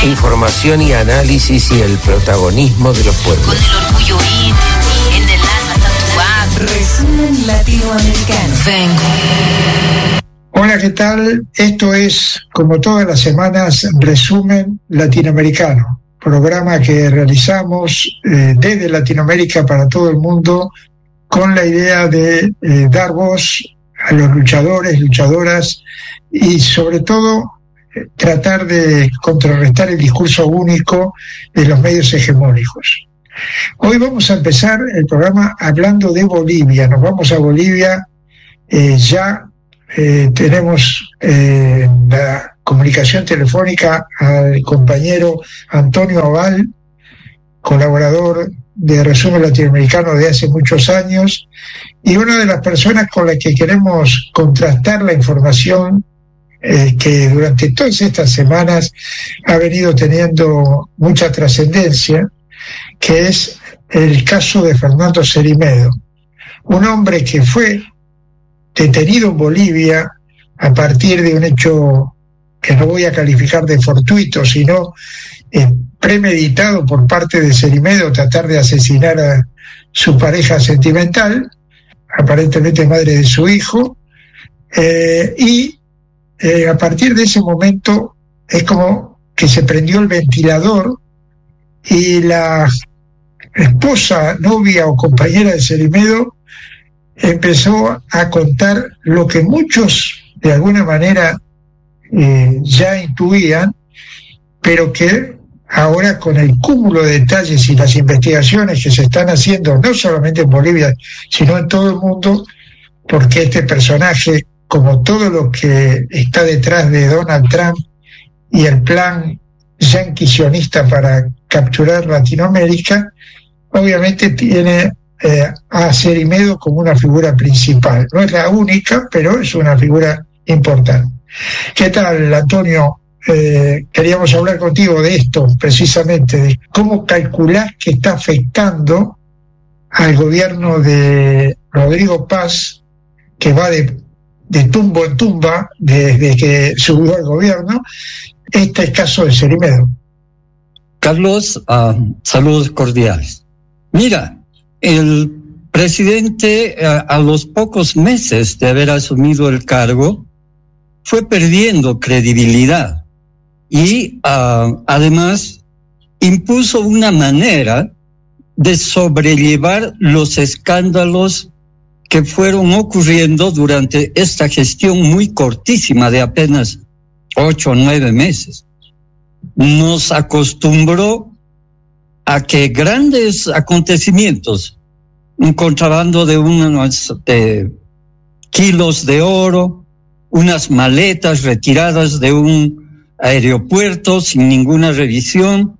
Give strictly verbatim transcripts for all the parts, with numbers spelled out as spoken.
Información y análisis y el protagonismo de los pueblos. Con el orgullo indio, en el alma tatuado. Resumen latinoamericano. Vengo. Hola, ¿qué tal? Esto es, como todas las semanas, Resumen Latinoamericano, programa que realizamos eh, desde Latinoamérica para todo el mundo con la idea de eh, dar voz a los luchadores, luchadoras y sobre todo eh, tratar de contrarrestar el discurso único de los medios hegemónicos. Hoy vamos a empezar el programa hablando de Bolivia. Nos vamos a Bolivia, eh, ya eh, tenemos eh, la comunicación telefónica al compañero Antonio Abal, colaborador de Resumen Latinoamericano de hace muchos años, y una de las personas con las que queremos contrastar la información eh, que durante todas estas semanas ha venido teniendo mucha trascendencia, que es el caso de Fernando Cerimedo, un hombre que fue detenido en Bolivia a partir de un hecho que no voy a calificar de fortuito, sino eh, premeditado por parte de Cerimedo, tratar de asesinar a su pareja sentimental, aparentemente madre de su hijo, eh, y eh, a partir de ese momento es como que se prendió el ventilador y la esposa, novia o compañera de Cerimedo empezó a contar lo que muchos de alguna manera eh, ya intuían, pero que ahora con el cúmulo de detalles y las investigaciones que se están haciendo, no solamente en Bolivia, sino en todo el mundo, porque este personaje, como todo lo que está detrás de Donald Trump y el plan yanquisionista para capturar Latinoamérica, obviamente tiene eh, a Cerimedo como una figura principal. No es la única, pero es una figura importante. ¿Qué tal, Antonio? Eh, queríamos hablar contigo de esto, precisamente, de cómo calculás que está afectando al gobierno de Rodrigo Paz, que va de, de tumbo en tumba desde que subió al gobierno, este caso de Cerimedo. Carlos, uh, saludos cordiales. Mira, el presidente uh, a los pocos meses de haber asumido el cargo fue perdiendo credibilidad y uh, además impuso una manera de sobrellevar los escándalos que fueron ocurriendo durante esta gestión muy cortísima de apenas ocho o nueve meses. Nos acostumbró a que grandes acontecimientos, un contrabando de unos de kilos de oro, unas maletas retiradas de un aeropuerto sin ninguna revisión,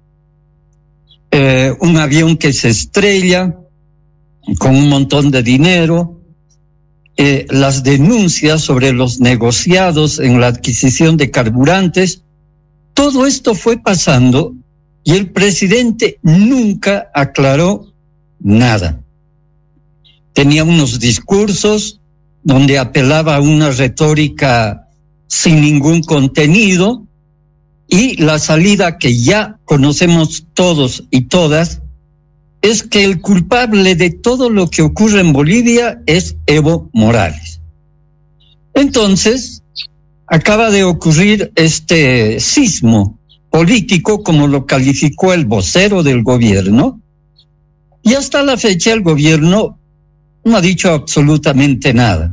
eh, un avión que se estrella con un montón de dinero, eh, las denuncias sobre los negociados en la adquisición de carburantes. Todo esto fue pasando y el presidente nunca aclaró nada. Tenía unos discursos donde apelaba a una retórica sin ningún contenido, y la salida que ya conocemos todos y todas es que el culpable de todo lo que ocurre en Bolivia es Evo Morales. Entonces, acaba de ocurrir este sismo político, como lo calificó el vocero del gobierno, y hasta la fecha el gobierno no ha dicho absolutamente nada.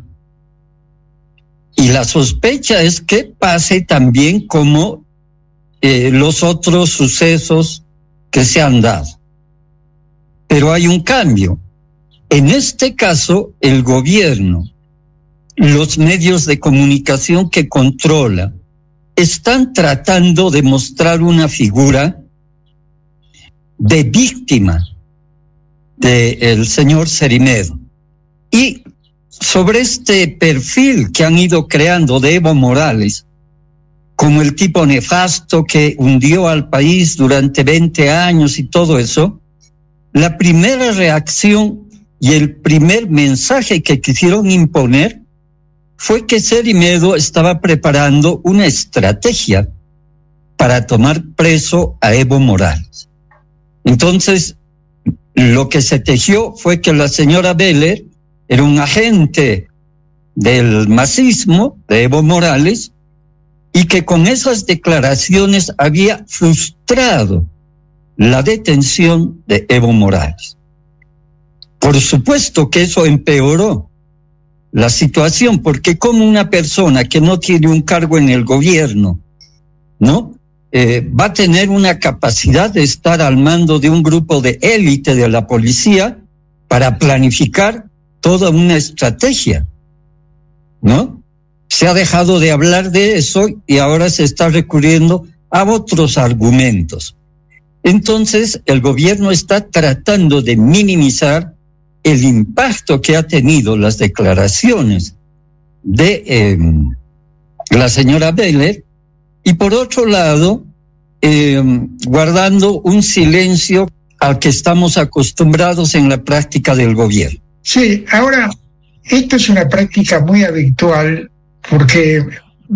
Y la sospecha es que pase también como eh, los otros sucesos que se han dado. Pero hay un cambio. En este caso, el gobierno, los medios de comunicación que controla, están tratando de mostrar una figura de víctima del señor Cerimedo. Y sobre este perfil que han ido creando de Evo Morales, como el tipo nefasto que hundió al país durante veinte años y todo eso, la primera reacción y el primer mensaje que quisieron imponer fue que Cerimedo estaba preparando una estrategia para tomar preso a Evo Morales. Entonces, lo que se tejió fue que la señora Beller era un agente del masismo de Evo Morales y que con esas declaraciones había frustrado la detención de Evo Morales. Por supuesto que eso empeoró la situación, porque como una persona que no tiene un cargo en el gobierno, ¿no? Eh, va a tener una capacidad de estar al mando de un grupo de élite de la policía para planificar toda una estrategia, ¿no? Se ha dejado de hablar de eso y ahora se está recurriendo a otros argumentos. Entonces, el gobierno está tratando de minimizar el impacto que ha tenido las declaraciones de eh, la señora Beller y, por otro lado, eh, guardando un silencio al que estamos acostumbrados en la práctica del gobierno. Sí, ahora, esto es una práctica muy habitual porque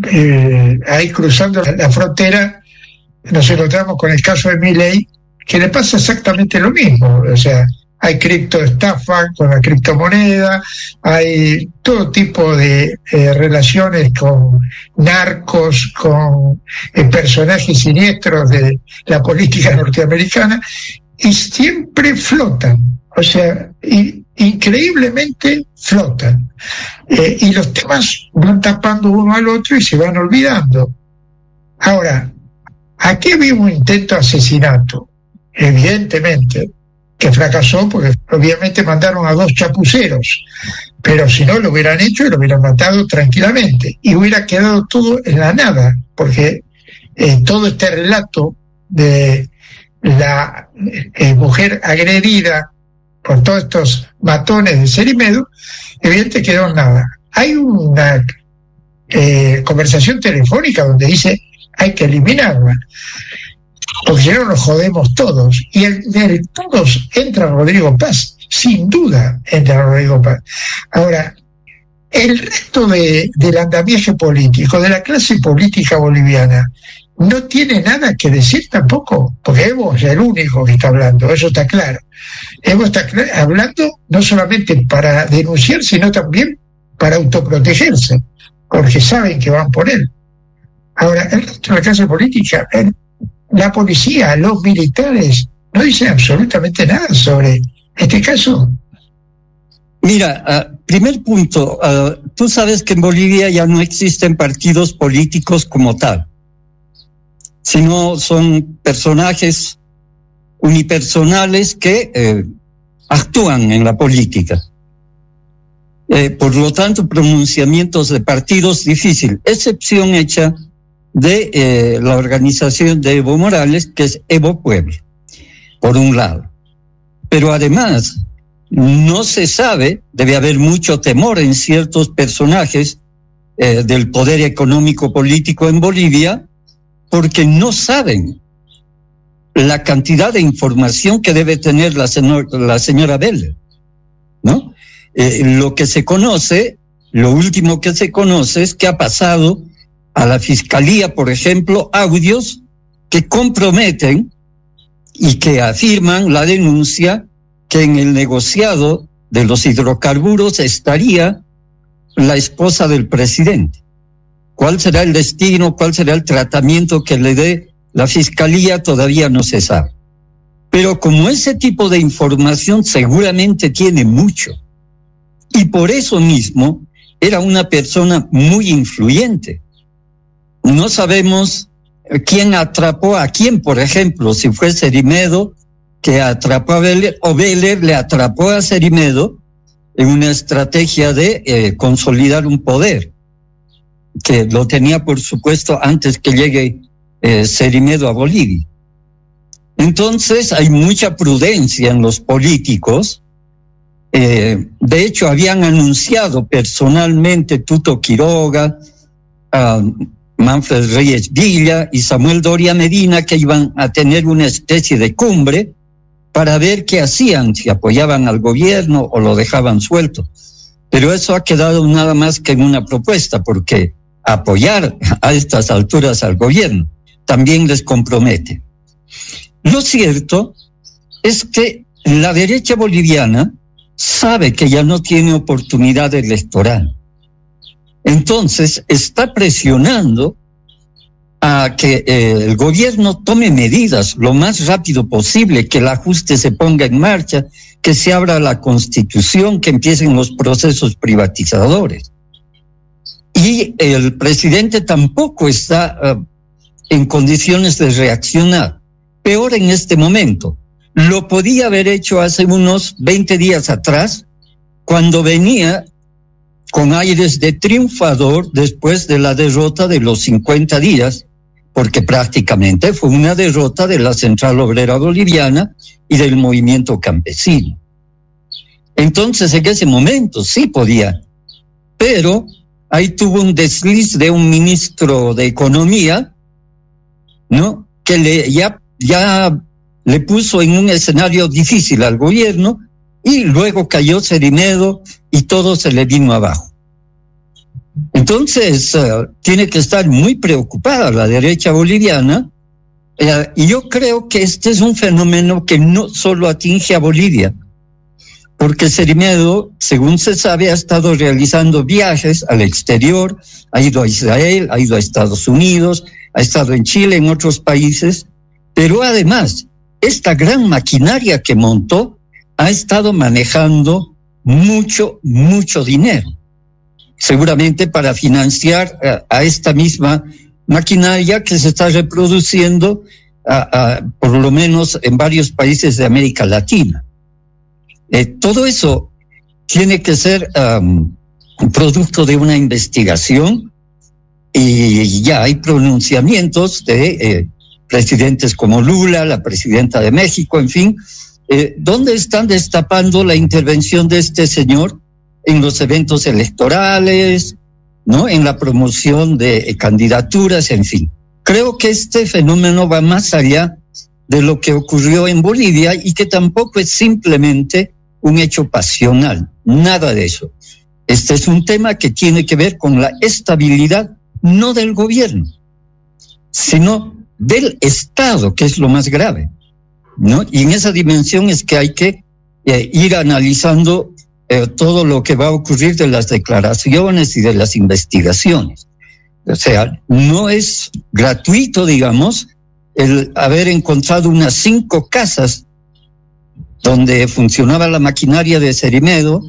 eh, ahí cruzando la, la frontera nos encontramos con el caso de Milei, que le pasa exactamente lo mismo. O sea, hay criptoestafa con la criptomoneda, hay todo tipo de eh, relaciones con narcos, con eh, personajes siniestros de la política norteamericana, y siempre flotan. O sea, y, increíblemente flotan. Eh, y los temas van tapando uno al otro y se van olvidando. Ahora, aquí había un intento de asesinato, evidentemente, que fracasó porque obviamente mandaron a dos chapuceros, pero si no lo hubieran hecho y lo hubieran matado tranquilamente y hubiera quedado todo en la nada, porque eh, todo este relato de la eh, mujer agredida por todos estos matones de Cerimedo, evidentemente quedó en nada. Hay una eh, conversación telefónica donde dice hay que eliminarla, porque si no nos jodemos todos. Y el, el todos entra Rodrigo Paz, sin duda entra Rodrigo Paz. Ahora, el resto de, del andamiaje político, de la clase política boliviana, no tiene nada que decir tampoco, porque Evo es el único que está hablando, eso está claro. Evo está cl- hablando no solamente para denunciar, sino también para autoprotegerse, porque saben que van por él. Ahora, el resto de la clase política, el, la policía, los militares, no dicen absolutamente nada sobre este caso. Mira, uh, primer punto, uh, tú sabes que en Bolivia ya no existen partidos políticos como tal, sino son personajes unipersonales que eh, actúan en la política. Eh, por lo tanto, pronunciamientos de partidos difícil, excepción hecha de eh, la organización de Evo Morales, que es Evo Pueblo, por un lado. Pero además, no se sabe, debe haber mucho temor en ciertos personajes eh, del poder económico político en Bolivia, porque no saben la cantidad de información que debe tener la, senor, la señora Beller, ¿no? Eh, lo que se conoce, lo último que se conoce es que ha pasado a la fiscalía, por ejemplo, audios que comprometen y que afirman la denuncia que en el negociado de los hidrocarburos estaría la esposa del presidente. ¿Cuál será el destino? ¿Cuál será el tratamiento que le dé la fiscalía? Todavía no se sabe. Pero como ese tipo de información seguramente tiene mucho, y por eso mismo era una persona muy influyente. No sabemos quién atrapó a quién, por ejemplo, si fue Cerimedo que atrapó a Beller, o Beller le atrapó a Cerimedo en una estrategia de eh, consolidar un poder, que lo tenía, por supuesto, antes que llegue eh, Cerimedo a Bolivia. Entonces hay mucha prudencia en los políticos. Eh, de hecho, habían anunciado personalmente Tuto Quiroga, uh, Manfred Reyes Villa y Samuel Doria Medina que iban a tener una especie de cumbre para ver qué hacían, si apoyaban al gobierno o lo dejaban suelto. Pero eso ha quedado nada más que en una propuesta, porque apoyar a estas alturas al gobierno también les compromete. Lo cierto es que la derecha boliviana sabe que ya no tiene oportunidad electoral. Entonces está presionando a que eh, el gobierno tome medidas lo más rápido posible, que el ajuste se ponga en marcha, que se abra la Constitución, que empiecen los procesos privatizadores. Y el presidente tampoco está uh, en condiciones de reaccionar. Peor en este momento. Lo podía haber hecho hace unos veinte días atrás, cuando venía con aires de triunfador después de la derrota de los cincuenta días, porque prácticamente fue una derrota de la Central Obrera Boliviana y del movimiento campesino. Entonces, en ese momento sí podía, pero ahí tuvo un desliz de un ministro de Economía, ¿no? Que le ya, ya le puso en un escenario difícil al gobierno, y luego cayó Cerimedo y todo se le vino abajo. Entonces, uh, tiene que estar muy preocupada la derecha boliviana, uh, y yo creo que este es un fenómeno que no solo atinge a Bolivia, porque Cerimedo, según se sabe, ha estado realizando viajes al exterior, ha ido a Israel, ha ido a Estados Unidos, ha estado en Chile, en otros países, pero además, esta gran maquinaria que montó ha estado manejando mucho, mucho dinero, seguramente para financiar a, a esta misma maquinaria que se está reproduciendo a, a, por lo menos en varios países de América Latina. Eh, todo eso tiene que ser um, producto de una investigación, y ya hay pronunciamientos de eh, presidentes como Lula, la presidenta de México, en fin, eh, donde están destapando la intervención de este señor en los eventos electorales, ¿no? En la promoción de eh, candidaturas, en fin. Creo que este fenómeno va más allá de lo que ocurrió en Bolivia, y que tampoco es simplemente un hecho pasional, nada de eso. Este es un tema que tiene que ver con la estabilidad, no del gobierno, sino del Estado, que es lo más grave, ¿no? Y en esa dimensión es que hay que eh, ir analizando eh, todo lo que va a ocurrir de las declaraciones y de las investigaciones. O sea, no es gratuito, digamos, el haber encontrado unas cinco casas donde funcionaba la maquinaria de Cerimedo.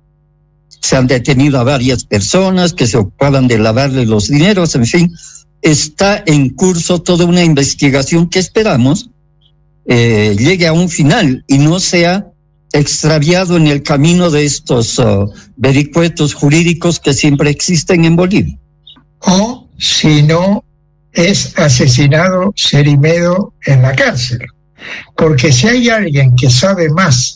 Se han detenido a varias personas que se ocupaban de lavarle los dineros, en fin. Está en curso toda una investigación que esperamos eh, llegue a un final y no sea extraviado en el camino de estos uh, vericuetos jurídicos que siempre existen en Bolivia. O si no, es asesinado Cerimedo en la cárcel. Porque si hay alguien que sabe más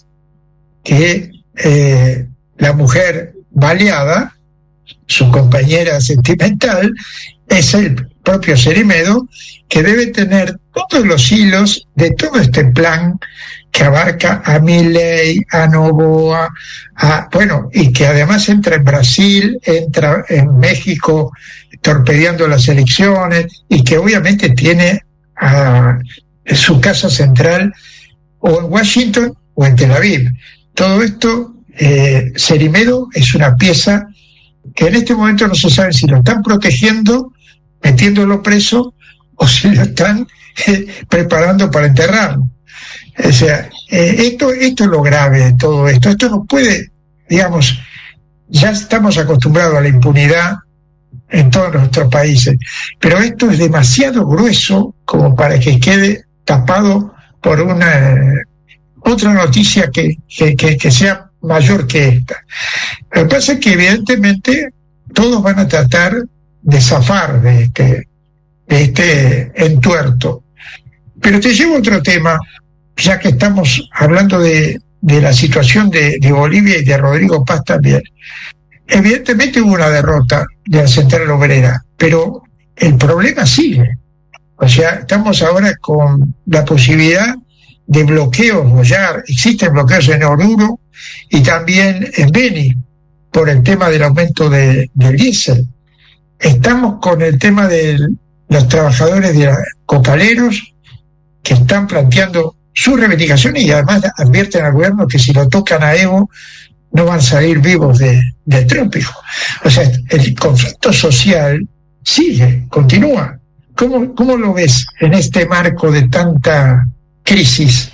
que eh, la mujer baleada, su compañera sentimental, es el propio Cerimedo, que debe tener todos los hilos de todo este plan que abarca a Milei, a Noboa, a, bueno, y que además entra en Brasil, entra en México torpedeando las elecciones, y que obviamente tiene a su casa central o en Washington o en Tel Aviv. Todo esto, eh, Cerimedo es una pieza que en este momento no se sabe si lo están protegiendo, metiéndolo preso, o si lo están eh, preparando para enterrarlo. O sea, eh, esto, esto es lo grave de todo esto. Esto no puede, digamos, ya estamos acostumbrados a la impunidad en todos nuestros países, pero esto es demasiado grueso como para que quede tapado por una otra noticia que, que, que, que sea mayor que esta. Lo que pasa es que evidentemente todos van a tratar de zafar de este, de este entuerto. Pero te llevo a otro tema, ya que estamos hablando de, de la situación de, de Bolivia y de Rodrigo Paz también. Evidentemente hubo una derrota de la Central Obrera, pero el problema sigue. O sea, estamos ahora con la posibilidad de bloqueos, o ya existen bloqueos en Oruro y también en Beni, por el tema del aumento de, del diésel. Estamos con el tema del, los trabajadores de copaleros que están planteando sus reivindicaciones y además advierten al gobierno que si lo tocan a Evo no van a salir vivos de, del trópico. O sea, el conflicto social sigue, continúa. ¿Cómo, cómo lo ves en este marco de tanta crisis?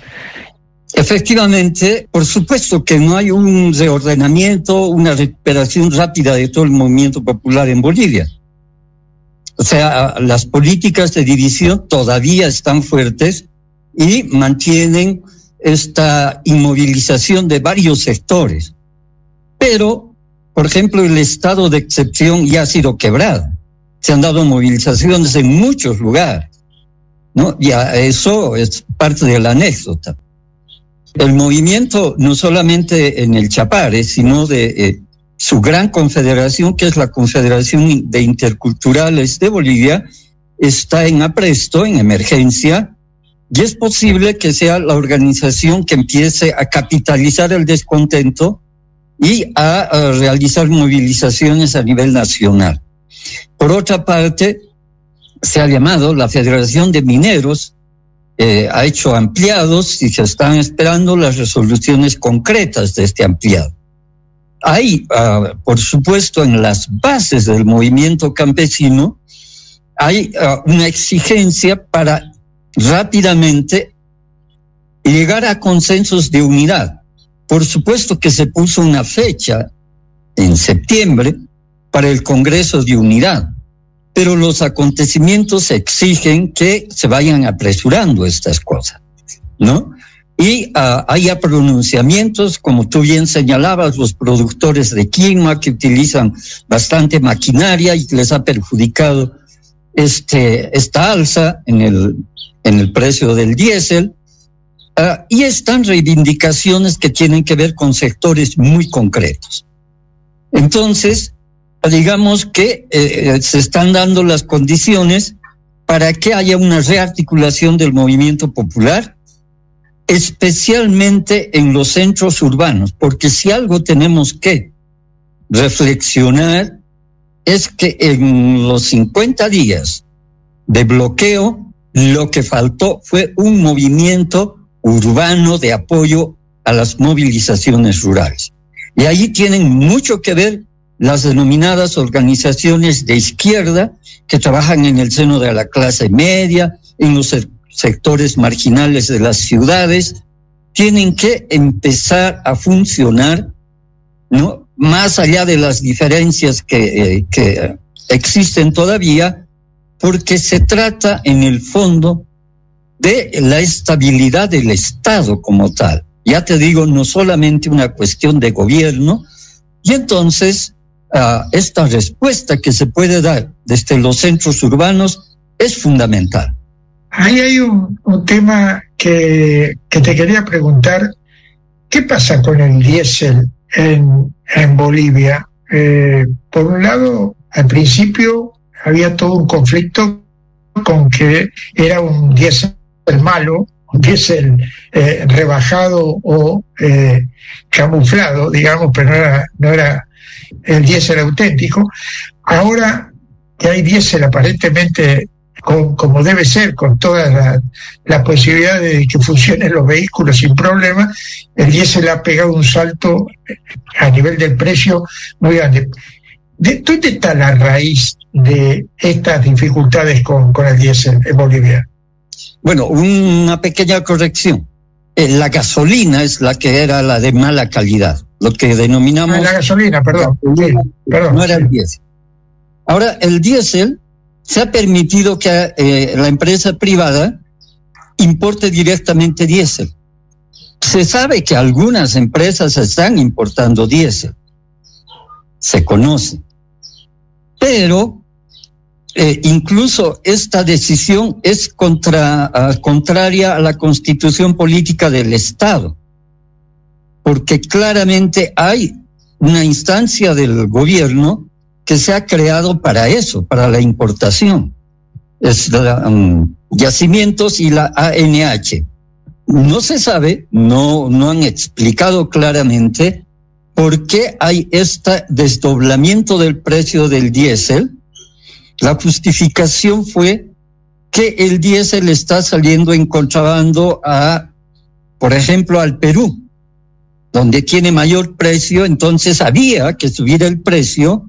Efectivamente, por supuesto que no hay un reordenamiento, una recuperación rápida de todo el movimiento popular en Bolivia. O sea, las políticas de división todavía están fuertes y mantienen esta inmovilización de varios sectores. Pero, por ejemplo, el estado de excepción ya ha sido quebrado. Se han dado movilizaciones en muchos lugares, ¿no? Ya eso es parte de la anécdota. El movimiento, no solamente en el Chapare, sino de eh, su gran confederación, que es la Confederación de Interculturales de Bolivia, está en apresto, en emergencia, y es posible que sea la organización que empiece a capitalizar el descontento y a, a realizar movilizaciones a nivel nacional. Por otra parte, se ha llamado la Federación de Mineros, eh, ha hecho ampliados y se están esperando las resoluciones concretas de este ampliado. Hay, uh, por supuesto, en las bases del movimiento campesino, hay uh, una exigencia para rápidamente llegar a consensos de unidad. Por supuesto que se puso una fecha en septiembre para el Congreso de Unidad, pero los acontecimientos exigen que se vayan apresurando estas cosas, ¿no? Y uh, haya pronunciamientos, como tú bien señalabas, los productores de quinoa que utilizan bastante maquinaria y que les ha perjudicado este esta alza en el en el precio del diésel, uh, y están reivindicaciones que tienen que ver con sectores muy concretos. Entonces, digamos que eh, se están dando las condiciones para que haya una rearticulación del movimiento popular, especialmente en los centros urbanos, porque si algo tenemos que reflexionar es que en los cincuenta días de bloqueo lo que faltó fue un movimiento urbano de apoyo a las movilizaciones rurales. Y ahí tienen mucho que ver las denominadas organizaciones de izquierda que trabajan en el seno de la clase media, en los sectores marginales de las ciudades, tienen que empezar a funcionar, ¿no? Más allá de las diferencias que, eh, que existen todavía, porque se trata en el fondo de la estabilidad del Estado como tal. Ya te digo, no solamente una cuestión de gobierno, y entonces uh, esta respuesta que se puede dar desde los centros urbanos es fundamental. Ahí hay un, un tema que, que te quería preguntar. ¿Qué pasa con el diésel en, en Bolivia? Eh, por un lado, al principio había todo un conflicto con que era un diésel malo, un diésel eh, rebajado o eh, camuflado, digamos, pero no era, no era el diésel auténtico. Ahora que hay diésel aparentemente con, como debe ser, con todas las la posibilidades de que funcionen los vehículos sin problema, el diésel ha pegado un salto a nivel del precio muy grande. ¿De dónde está la raíz de estas dificultades con, con el diésel en Bolivia? Bueno, una pequeña corrección. Eh, la gasolina es la que era la de mala calidad, lo que denominamos... Ah, la gasolina, perdón. Gasolina, sí, perdón no era sí. el diésel. Ahora, el diésel se ha permitido que eh, la empresa privada importe directamente diésel. Se sabe que algunas empresas están importando diésel. Se conoce. Pero eh, incluso esta decisión es contra, uh, contraria a la constitución política del Estado, porque claramente hay una instancia del gobierno que se ha creado para eso, para la importación. Es la, um, yacimientos y la A N H. No se sabe, no, no han explicado claramente por qué hay este desdoblamiento del precio del diésel. La justificación fue que el diésel está saliendo en contrabando a, por ejemplo, al Perú, donde tiene mayor precio. Entonces había que subir el precio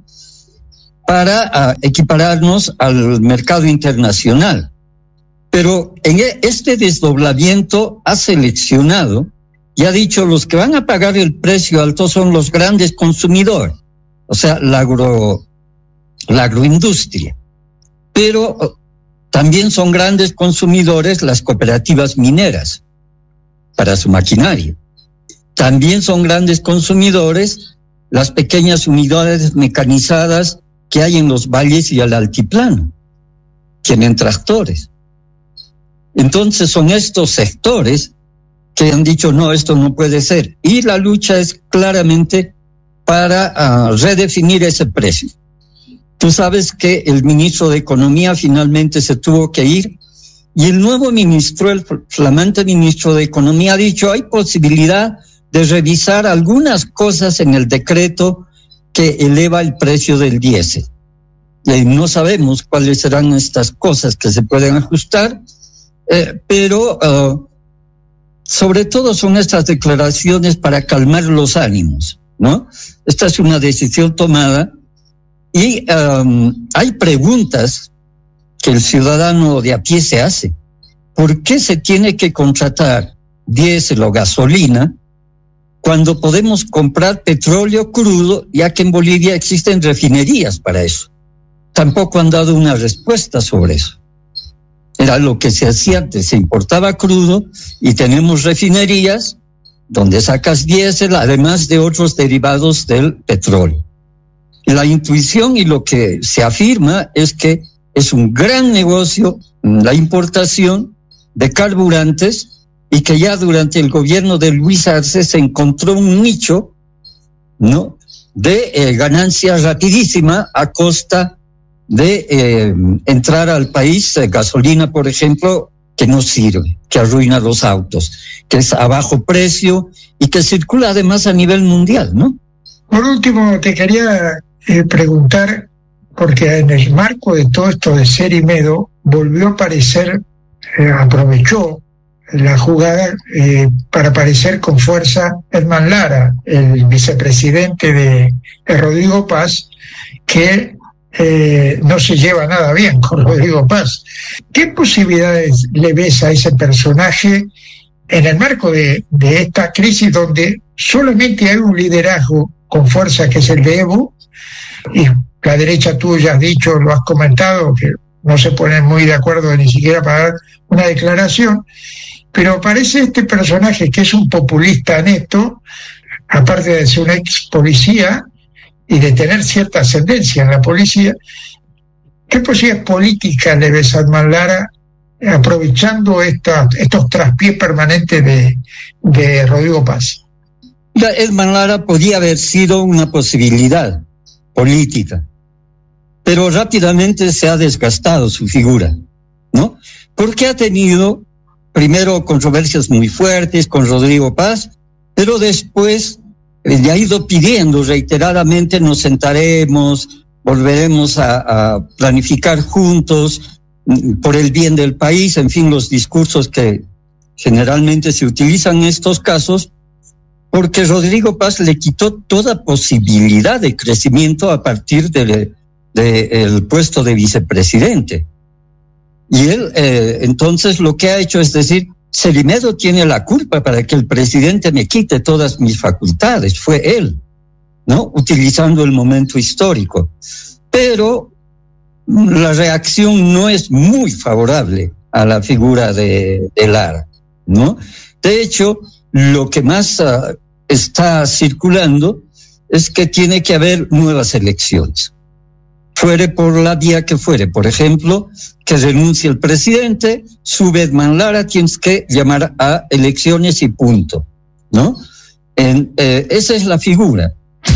para uh, equipararnos al mercado internacional. Pero en este desdoblamiento ha seleccionado y ha dicho: los que van a pagar el precio alto son los grandes consumidores, o sea, la agro, la agroindustria. Pero uh, también son grandes consumidores las cooperativas mineras para su maquinaria. También son grandes consumidores las pequeñas unidades mecanizadas que hay en los valles y al altiplano. Tienen tractores. Entonces son estos sectores que han dicho: no, esto no puede ser. Y la lucha es claramente para uh, redefinir ese precio. Tú sabes que el ministro de Economía finalmente se tuvo que ir, y el nuevo ministro, el flamante ministro de Economía, ha dicho: hay posibilidad de revisar algunas cosas en el decreto que eleva el precio del diésel. Y no sabemos cuáles serán estas cosas que se pueden ajustar, eh, pero uh, sobre todo son estas declaraciones para calmar los ánimos, ¿no? Esta es una decisión tomada. Y um, hay preguntas que el ciudadano de a pie se hace. ¿Por qué se tiene que contratar diésel o gasolina cuando podemos comprar petróleo crudo, ya que en Bolivia existen refinerías para eso? Tampoco han dado una respuesta sobre eso. Era lo que se hacía antes: se importaba crudo y tenemos refinerías donde sacas diésel, además de otros derivados del petróleo. La intuición y lo que se afirma es que es un gran negocio la importación de carburantes, y que ya durante el gobierno de Luis Arce se encontró un nicho, ¿no?, de eh, ganancia rapidísima a costa de eh, entrar al país eh, gasolina, por ejemplo, que no sirve, que arruina los autos, que es a bajo precio y que circula además a nivel mundial, ¿no? Por último, te quería eh, preguntar, porque en el marco de todo esto de Serimedo volvió a aparecer, eh, aprovechó la jugada eh, para aparecer con fuerza Edman Lara, el vicepresidente de, de Rodrigo Paz, que eh, no se lleva nada bien con Rodrigo Paz. ¿Qué posibilidades le ves a ese personaje en el marco de, de esta crisis donde solamente hay un liderazgo con fuerza, que es el de Evo, y la derecha, tú ya has dicho, lo has comentado, que no se ponen muy de acuerdo ni siquiera para dar una declaración? Pero aparece este personaje que es un populista neto, aparte de ser un ex policía y de tener cierta ascendencia en la policía. ¿Qué posibilidades políticas le ves a Edman Lara aprovechando esta, estos traspiés permanentes de, de Rodrigo Paz? Edman Lara podía haber sido una posibilidad política, pero rápidamente se ha desgastado su figura, ¿no? Porque ha tenido primero controversias muy fuertes con Rodrigo Paz, pero después eh, le ha ido pidiendo reiteradamente: nos sentaremos, volveremos a, a planificar juntos por el bien del país, en fin, los discursos que generalmente se utilizan en estos casos, porque Rodrigo Paz le quitó toda posibilidad de crecimiento a partir del de, de puesto de vicepresidente. Y él, eh, entonces, lo que ha hecho es decir: Serimedo tiene la culpa para que el presidente me quite todas mis facultades. Fue él, ¿no?, utilizando el momento histórico. Pero la reacción no es muy favorable a la figura de, de Lara, ¿no? De hecho, lo que más uh, está circulando es que tiene que haber nuevas elecciones, fuere por la vía que fuere. Por ejemplo, que renuncie el presidente, sube Edman Lara, tienes que llamar a elecciones y punto, ¿no? En, eh, esa es la figura.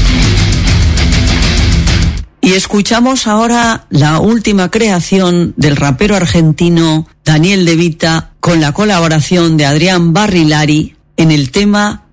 Y escuchamos ahora la última creación del rapero argentino Daniel De Vita, con la colaboración de Adrián Barrilari en el tema